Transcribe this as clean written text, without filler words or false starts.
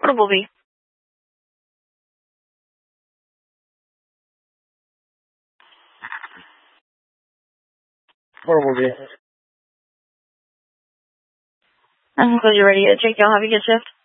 Portable B. Portable B. Until you're ready to check. Y'all have a good shift.